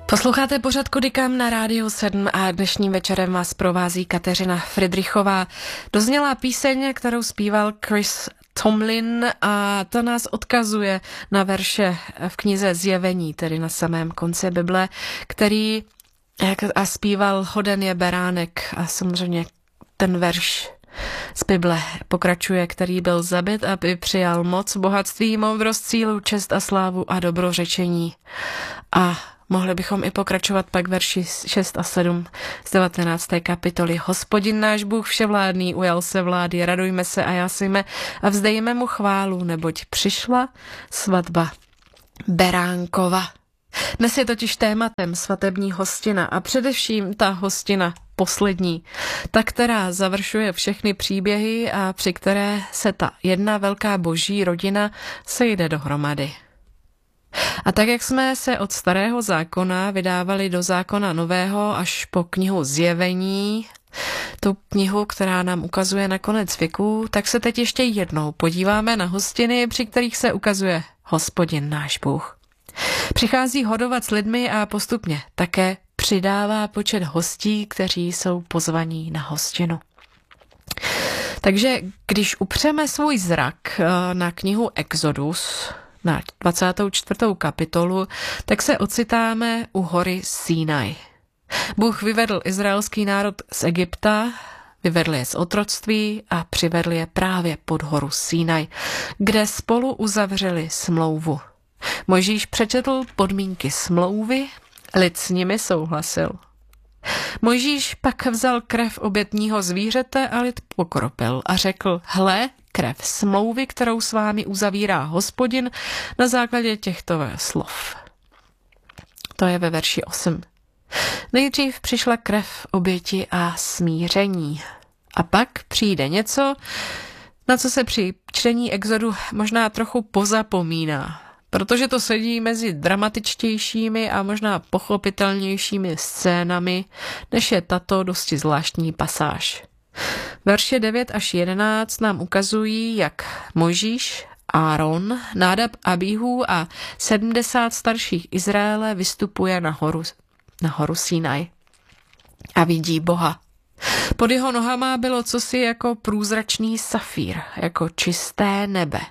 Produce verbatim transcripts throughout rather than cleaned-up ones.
Posloucháte pořad Kudikam na Rádiu sedm a dnešním večerem vás provází Kateřina Fridrichová. Dozněla píseň, kterou zpíval Chris Tomlin, a to nás odkazuje na verše v knize Zjevení, tedy na samém konci Bible, který a zpíval Hoden je beránek, a samozřejmě ten verš z Bible pokračuje, který byl zabit, aby přijal moc, bohatství, moudrost, sílu, čest a slávu a dobrořečení. A mohli bychom i pokračovat pak verši šest a sedm z devatenácté kapitoly. Hospodin náš Bůh vševládný ujal se vlády, radujme se a jásejme a vzdejme mu chválu, neboť přišla svatba Beránkova. Dnes je totiž tématem svatební hostina a především ta hostina poslední, ta, která završuje všechny příběhy a při které se ta jedna velká boží rodina sejde dohromady. A tak, jak jsme se od starého zákona vydávali do zákona nového až po knihu Zjevení, tu knihu, která nám ukazuje na konec věku, tak se teď ještě jednou podíváme na hostiny, při kterých se ukazuje Hospodin náš Bůh. Přichází hodovat s lidmi a postupně také přidává počet hostí, kteří jsou pozvaní na hostinu. Takže když upřeme svůj zrak na knihu Exodus, na dvacátou čtvrtou kapitolu, tak se ocitáme u hory Sinaj. Bůh vyvedl izraelský národ z Egypta, vyvedl je z otroctví a přivedl je právě pod horu Sinaj, kde spolu uzavřeli smlouvu. Mojžíš přečetl podmínky smlouvy, lid s nimi souhlasil. Mojžíš pak vzal krev obětního zvířete a lid pokropil a řekl: hle, krev smlouvy, kterou s vámi uzavírá Hospodin na základě těchto slov. To je ve verši osm. Nejdřív přišla krev oběti a smíření. A pak přijde něco, na co se při čtení Exodu možná trochu pozapomíná, protože to sedí mezi dramatičtějšími a možná pochopitelnějšími scénami, než je tato dosti zvláštní pasáž. Verše devět až jedenáct nám ukazují, jak Mojžíš, Áron, Nádab, Abíhu a sedmdesát starších Izraele vystupuje na horu, na horu Sinaj a vidí Boha. Pod jeho nohama bylo cosi jako průzračný safír, jako čisté nebe.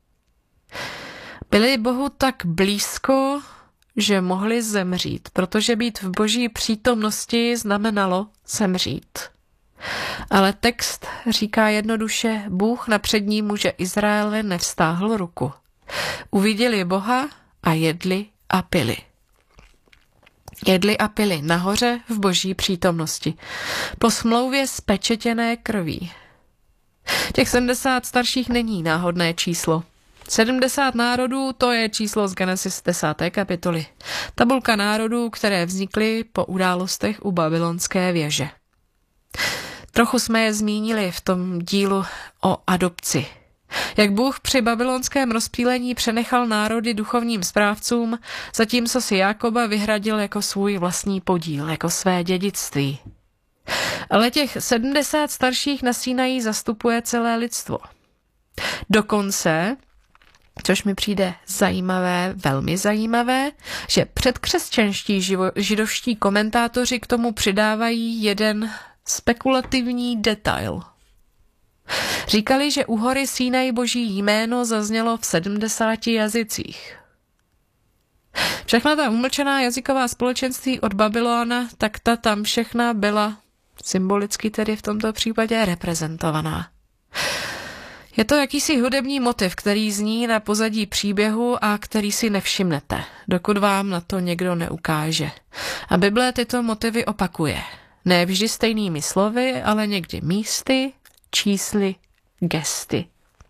Byli Bohu tak blízko, že mohli zemřít, protože být v boží přítomnosti znamenalo zemřít. Ale text říká jednoduše: Bůh na přední muže Izraele nevstáhl ruku. Uviděli Boha a jedli a pili. Jedli a pili nahoře v boží přítomnosti, po smlouvě spečetěné krví. Těch sedmdesát starších není náhodné číslo. sedmdesát národů, to je číslo z Genesis desáté kapitoly. Tabulka národů, které vznikly po událostech u babylonské věže. Trochu jsme je zmínili v tom dílu o adopci. Jak Bůh při babylonském rozptýlení přenechal národy duchovním správcům, zatímco si Jákoba vyhradil jako svůj vlastní podíl, jako své dědictví. Ale těch sedmdesát starších na Sinaji zastupuje celé lidstvo. Dokonce, což mi přijde zajímavé, velmi zajímavé, že předkřesťanští živo, židovští komentátoři k tomu přidávají jeden spekulativní detail. Říkali, že u hory Sinaj boží jméno zaznělo v sedmdesáti jazycích. Všechna ta umlčená jazyková společenství od Babylona, tak ta tam všechna byla symbolicky tedy v tomto případě reprezentovaná. Je to jakýsi hudební motiv, který zní na pozadí příběhu a který si nevšimnete, dokud vám na to někdo neukáže. A Bible tyto motivy opakuje. Ne vždy stejnými slovy, ale někdy místy, čísly, gesty.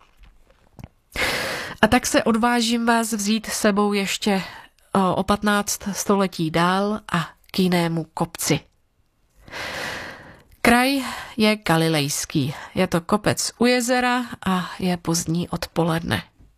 A tak se odvážím vás vzít s sebou ještě o patnáct století dál a k jinému kopci. Kraj je galilejský. Je to kopec u jezera a je pozdní odpoledne.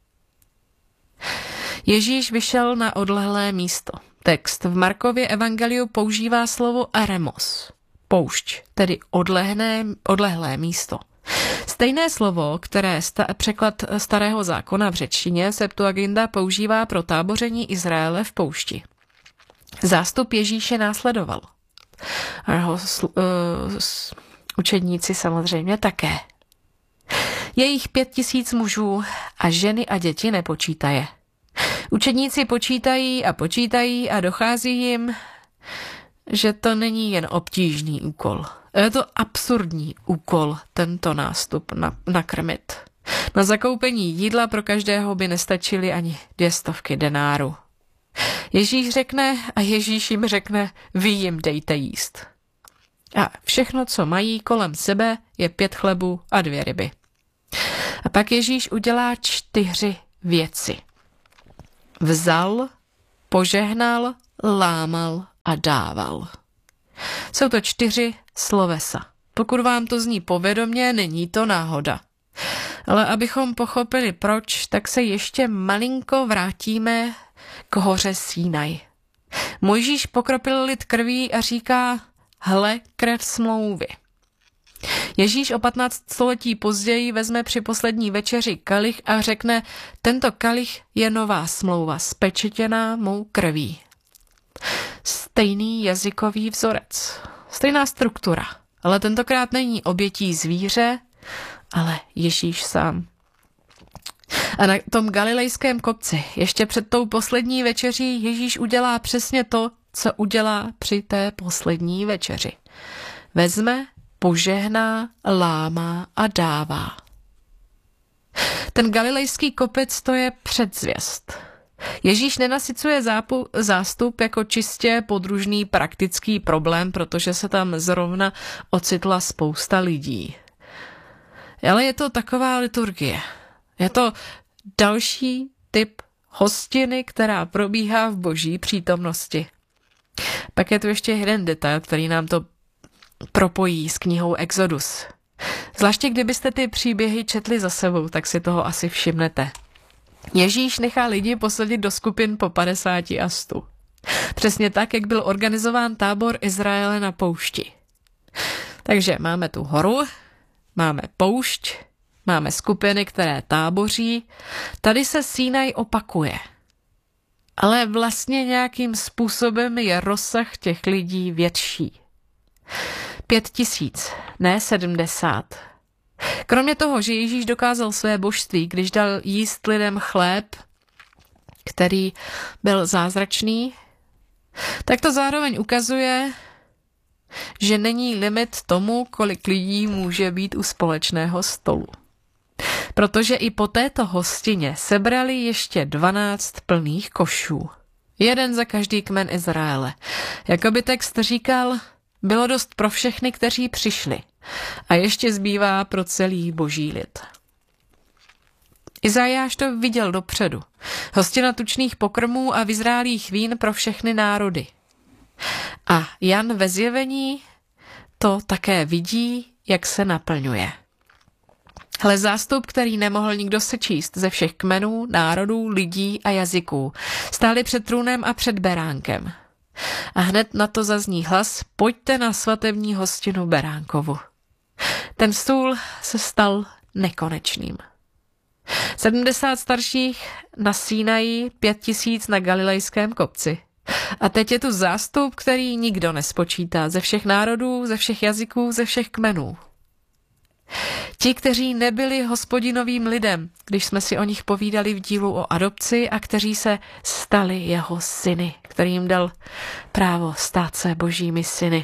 Ježíš vyšel na odlehlé místo. Text v Markově evangeliu používá slovo eremos, poušť, tedy odlehné, odlehlé místo. Stejné slovo, které sta- překlad starého zákona v řečtině Septuaginta používá pro táboření Izraele v poušti. Zástup Ježíše následoval. A jeho uh, učedníci samozřejmě také. Je jich pět tisíc mužů a ženy a děti nepočítaje. Učedníci počítají a počítají a dochází jim, že to není jen obtížný úkol. Je to absurdní úkol tento nástup na, nakrmit. Na zakoupení jídla pro každého by nestačily ani dvě stovky denáru. Ježíš řekne a Ježíš jim řekne, vy jim dejte jíst. A všechno, co mají kolem sebe, je pět chlebů a dvě ryby. A pak Ježíš udělá čtyři věci. Vzal, požehnal, lámal a dával. Jsou to čtyři slovesa. Pokud vám to zní povědomě, není to náhoda. Ale abychom pochopili proč, tak se ještě malinko vrátíme k hoře Sínaj. Mojžíš pokropil lid krví a říká, hle, krev smlouvy. Ježíš o patnáct století později vezme při poslední večeři kalich a řekne, tento kalich je nová smlouva, spečetěná mou krví. Stejný jazykový vzorec, stejná struktura, ale tentokrát není obětí zvíře, ale Ježíš sám. A na tom galilejském kopci, ještě před tou poslední večeří, Ježíš udělá přesně to, co udělá při té poslední večeři. Vezme, požehná, lámá a dává. Ten galilejský kopec to je předzvěst. Ježíš nenasycuje zápu, zástup jako čistě podružný praktický problém, protože se tam zrovna ocitla spousta lidí. Ale je to taková liturgie. Je to další typ hostiny, která probíhá v boží přítomnosti. Pak je tu ještě jeden detail, který nám to propojí s knihou Exodus. Zvláště kdybyste ty příběhy četli za sebou, tak si toho asi všimnete. Ježíš nechá lidi posadit do skupin po padesáti a stu. Přesně tak, jak byl organizován tábor Izraele na poušti. Takže máme tu horu, máme poušť, máme skupiny, které táboří. Tady se Sínaj opakuje. Ale vlastně nějakým způsobem je rozsah těch lidí větší. Pět tisíc, ne sedmdesát. Kromě toho, že Ježíš dokázal své božství, když dal jíst lidem chléb, který byl zázračný, tak to zároveň ukazuje, že není limit tomu, kolik lidí může být u společného stolu. Protože i po této hostině sebrali ještě dvanáct plných košů. Jeden za každý kmen Izraele. Jakoby text říkal, bylo dost pro všechny, kteří přišli. A ještě zbývá pro celý boží lid. Izajáš to viděl dopředu. Hostina tučných pokrmů a vyzrálých vín pro všechny národy. A Jan ve Zjevení to také vidí, jak se naplňuje. Hle zástup, který nemohl nikdo sečíst ze všech kmenů, národů, lidí a jazyků. Stáli před trůnem a před beránkem. A hned na to zazní hlas, pojďte na svatební hostinu beránkovu. Ten stůl se stal nekonečným. Sedmdesát starších na Sínaji, pět tisíc na galilejském kopci. A teď je tu zástup, který nikdo nespočítá, ze všech národů, ze všech jazyků, ze všech kmenů. Ti, kteří nebyli Hospodinovým lidem, když jsme si o nich povídali v dílu o adopci a kteří se stali jeho syny, kterým dal právo stát se božími syny.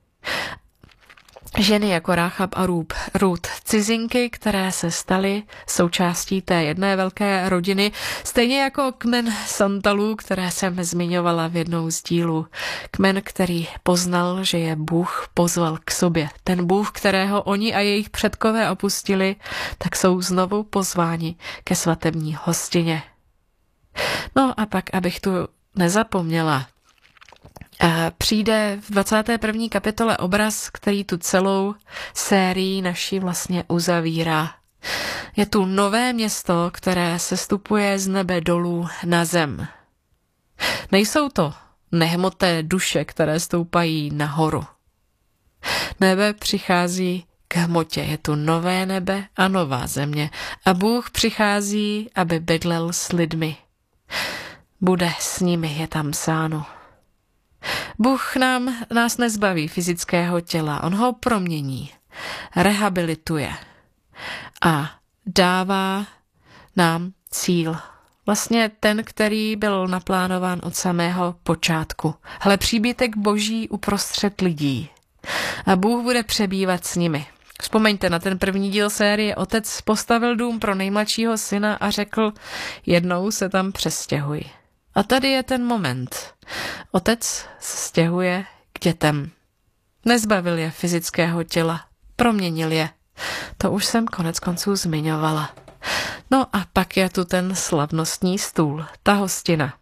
Ženy jako Ráchab a Rút, cizinky, které se staly součástí té jedné velké rodiny, stejně jako kmen Santalů, které jsem zmiňovala v jednou z dílů. Kmen, který poznal, že je Bůh pozval k sobě. Ten Bůh, kterého oni a jejich předkové opustili, tak jsou znovu pozváni ke svatební hostině. No a pak, abych tu nezapomněla, přijde v dvacáté první kapitole obraz, který tu celou sérii naši vlastně uzavírá. Je tu nové město, které sestupuje z nebe dolů na zem. Nejsou to nehmotné duše, které stoupají nahoru. Nebe přichází k hmotě, je tu nové nebe a nová země a Bůh přichází, aby bydlel s lidmi. Bude s nimi, je tam psáno. Bůh nám, nás nezbaví fyzického těla, on ho promění, rehabilituje a dává nám cíl. Vlastně ten, který byl naplánován od samého počátku. Hle, příbytek boží uprostřed lidí. A Bůh bude přebývat s nimi. Vzpomeňte na ten první díl série. Otec postavil dům pro nejmladšího syna a řekl, jednou se tam přestěhuj. A tady je ten moment. Otec se stěhuje k dětem. Nezbavil je fyzického těla, proměnil je. To už jsem konec konců zmiňovala. No a pak je tu ten slavnostní stůl, ta hostina.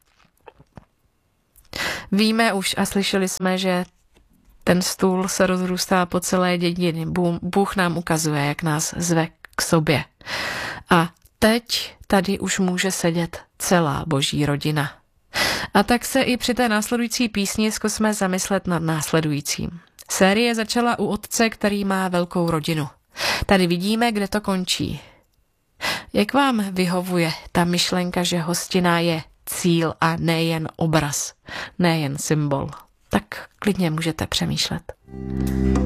Víme už a slyšeli jsme, že ten stůl se rozrůstá po celé dědiny. Bůh nám ukazuje, jak nás zve k sobě. A teď tady už může sedět celá boží rodina. A tak se i při té následující písni zkusme zamyslet nad následujícím. Série začala u otce, který má velkou rodinu. Tady vidíme, kde to končí. Jak vám vyhovuje ta myšlenka, že hostina je cíl a nejen obraz, nejen symbol? Tak klidně můžete přemýšlet.